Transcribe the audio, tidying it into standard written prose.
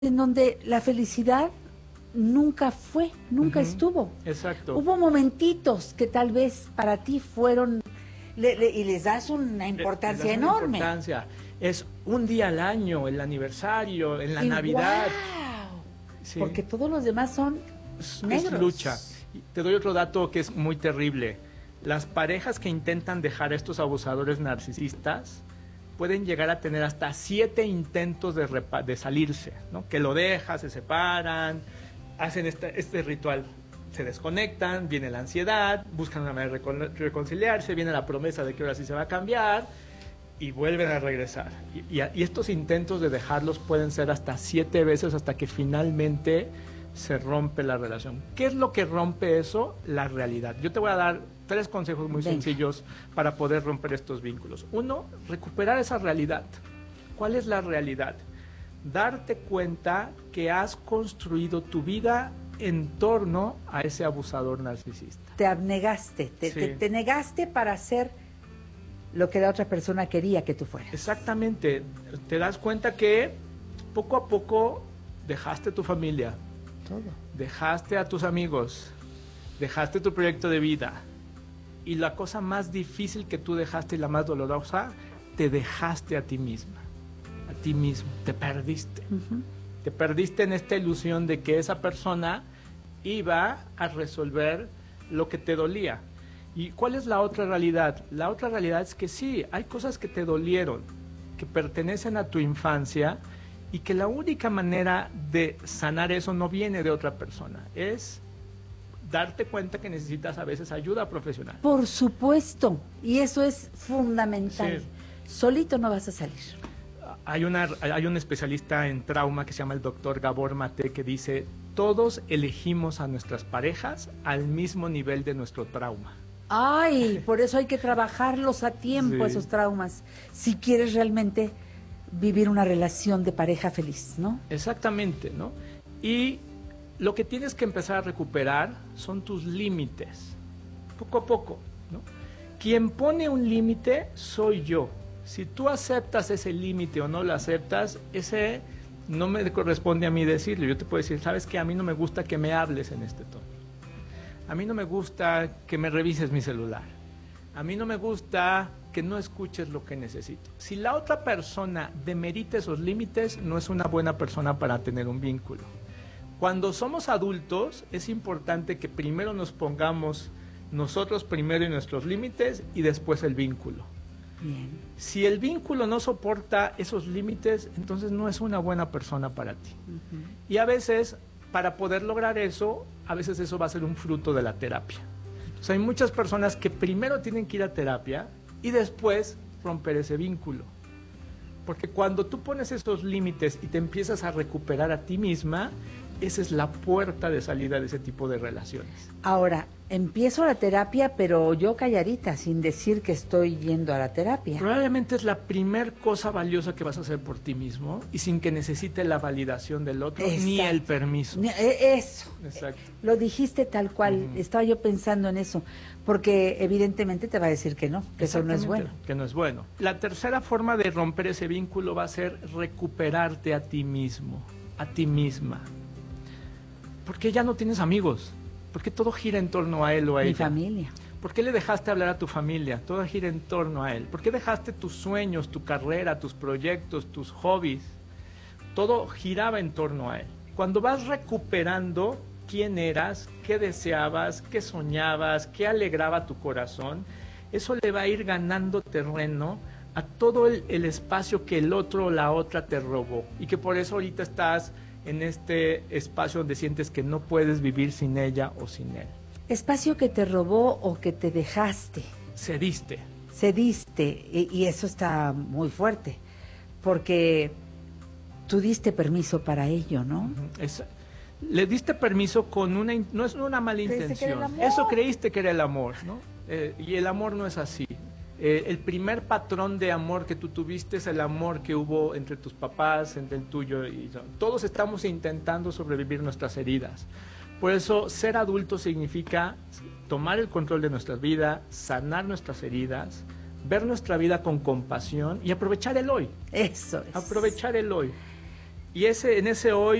en donde la felicidad nunca fue, nunca estuvo. Exacto. Hubo momentitos que tal vez para ti fueron, y les das una importancia Le das una enorme. importancia. Es un día al año, el aniversario, en la Navidad. ¡Guau! Sí. Porque todos los demás son negros. Es lucha. Y te doy otro dato que es muy terrible. Las parejas que intentan dejar a estos abusadores narcisistas pueden llegar a tener hasta 7 intentos de salirse, ¿no? Que lo dejan, se separan, hacen este ritual, se desconectan, viene la ansiedad, buscan una manera de reconciliarse, viene la promesa de que ahora sí se va a cambiar y vuelven a regresar. Y estos intentos de dejarlos pueden ser hasta 7 veces hasta que finalmente se rompe la relación. ¿Qué es lo que rompe eso? La realidad. Yo te voy a dar 3 consejos muy sencillos para poder romper estos vínculos. 1, recuperar esa realidad. ¿Cuál es la realidad? Darte cuenta que has construido tu vida en torno a ese abusador narcisista. Te abnegaste, te negaste para hacer lo que la otra persona quería que tú fueras. Exactamente. Te das cuenta que poco a poco dejaste tu familia, dejaste a tus amigos, dejaste tu proyecto de vida. Y la cosa más difícil que tú dejaste y la más dolorosa, te dejaste a ti misma, a ti mismo, te perdiste. Te perdiste en esta ilusión de que esa persona iba a resolver lo que te dolía. ¿Y cuál es la otra realidad? La otra realidad es que sí, hay cosas que te dolieron, que pertenecen a tu infancia y que la única manera de sanar eso no viene de otra persona, es darte cuenta que necesitas a veces ayuda profesional. Por supuesto, y eso es fundamental. Sí. Solito no vas a salir. Hay un especialista en trauma que se llama el doctor Gabor Mate que dice, todos elegimos a nuestras parejas al mismo nivel de nuestro trauma. Ay, por eso hay que trabajarlos a tiempo, Sí. esos traumas, si quieres realmente vivir una relación de pareja feliz, ¿no? Exactamente, ¿no? Y lo que tienes que empezar a recuperar son tus límites, poco a poco, ¿no? Quien pone un límite soy yo. Si tú aceptas ese límite o no lo aceptas, ese no me corresponde a mí decirlo. Yo te puedo decir, ¿sabes qué? A mí no me gusta que me hables en este tono. A mí no me gusta que me revises mi celular. A mí no me gusta que no escuches lo que necesito. Si la otra persona demerita esos límites, no es una buena persona para tener un vínculo. Cuando somos adultos, es importante que primero nos pongamos nosotros primero en nuestros límites y después el vínculo. Bien. Si el vínculo no soporta esos límites, entonces no es una buena persona para ti. Y a veces, para poder lograr eso, a veces eso va a ser un fruto de la terapia. O sea, hay muchas personas que primero tienen que ir a terapia y después romper ese vínculo. Porque cuando tú pones esos límites y te empiezas a recuperar a ti misma, esa es la puerta de salida de ese tipo de relaciones. Ahora, empiezo la terapia, pero yo calladita, sin decir que estoy yendo a la terapia. Probablemente es la primer cosa valiosa que vas a hacer por ti mismo y sin que necesite la validación del otro ni Exacto. el permiso. Eso. Exacto. Lo dijiste tal cual, estaba yo pensando en eso, porque evidentemente te va a decir que no, que eso no es bueno. Que no es bueno. La tercera forma de romper ese vínculo va a ser recuperarte a ti mismo, a ti misma. Porque ya no tienes amigos, porque todo gira en torno a él o a Mi ella. familia. ¿Por qué le dejaste hablar a tu familia? Todo gira en torno a él. ¿Por qué dejaste tus sueños, tu carrera, tus proyectos, tus hobbies? Todo giraba en torno a él. Cuando vas recuperando quién eras, qué deseabas, qué soñabas, qué alegraba tu corazón, eso le va a ir ganando terreno a todo el espacio que el otro o la otra te robó. Y que por eso ahorita estás en este espacio donde sientes que no puedes vivir sin ella o sin él. Espacio que te robó o que te dejaste, Cediste. cediste, y eso está muy fuerte, porque tú diste permiso para ello, ¿no? Le diste permiso con no es una mala Creíste que era intención. el amor. Eso creíste que era el amor, ¿no? Y el amor no es así. El primer patrón de amor que tú tuviste es el amor que hubo entre tus papás, entre el tuyo y yo. Todos estamos intentando sobrevivir nuestras heridas. Por eso, ser adulto significa tomar el control de nuestra vida, sanar nuestras heridas, ver nuestra vida con compasión y aprovechar el hoy. Eso es. Aprovechar el hoy. Y en ese hoy